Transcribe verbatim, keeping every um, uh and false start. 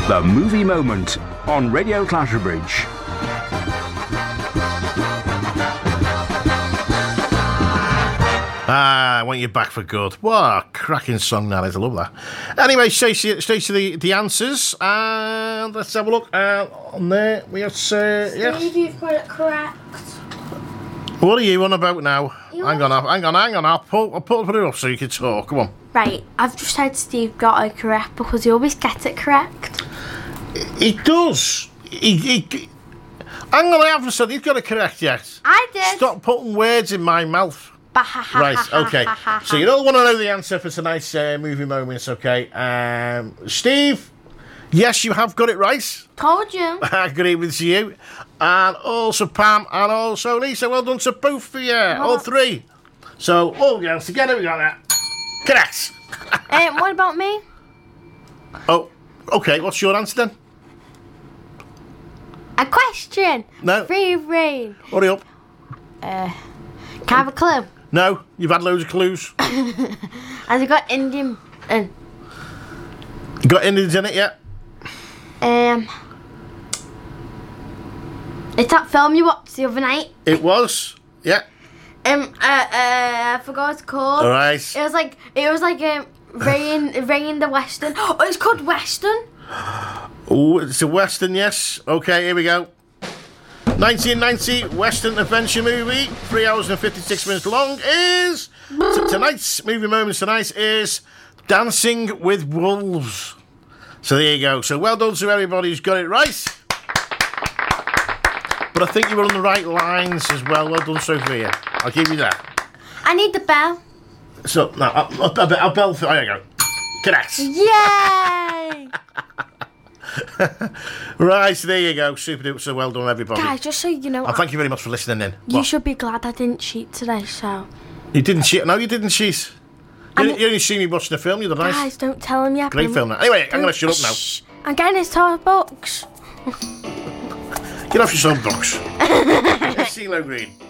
The Movie Moment on Radio Clatterbridge. Ah, I want you back for good. What a cracking song that is. I love that. Anyway, Stacey, Stacey the, the answers. And let's have a look. Uh, on there, we have... Uh, yes. Steve, you've got it correct. What are you on about now? You hang on, hang on, hang on. I'll pull, I'll pull it up so you can talk. Come on. Right, I've just said Steve got it correct because he always gets it correct. He does. He, he, hang on, I haven't said he's got it correct yet. I did. Stop putting words in my mouth. Right, okay. So you don't want to know the answer for tonight's uh, movie moments, okay? Um, Steve, yes, you have got it right. Told you. Good evening to you. And also Pam and also Lisa. Well done to both of you. Well all done. three. So, all girls together, we got that. Correct. um, what about me? Oh, okay. What's your answer then? A question. No. Free reign. Hurry up. Uh, can I have a clue? No, you've had loads of clues. Has it got Indian? Uh, You got Indians in it yet? um, it's that film you watched the other night. It was. Yeah. Um, uh, uh, I forgot what it's called. All right. It was like it was like um, Rain, Rain the Western. Oh, it's called Western. Oh, it's a Western, yes. Okay, here we go. nineteen ninety Western adventure movie, three hours and fifty-six minutes long, is... t- tonight's movie moments tonight is Dancing with Wolves. So there you go. So well done to everybody who's got it right. But I think you were on the right lines as well. Well done, Sophia. I'll give you that. I need the bell. So, now, I'll, I'll, I'll, I'll bell for... There you go. Correct. Yay! Right, so there you go. Super duper. So well done, everybody. Guys, just so you know, And thank you very much for listening in. you What? should be glad I didn't cheat today. So, You didn't cheat. No, you didn't cheat. I You, mean- you only see me watching the film. You're nice. guys, don't tell him yet. Great but- film. Now. Anyway, I'm going to shut up now. Shh, I'm getting his Starbucks. Get off your son, books. See you, Green.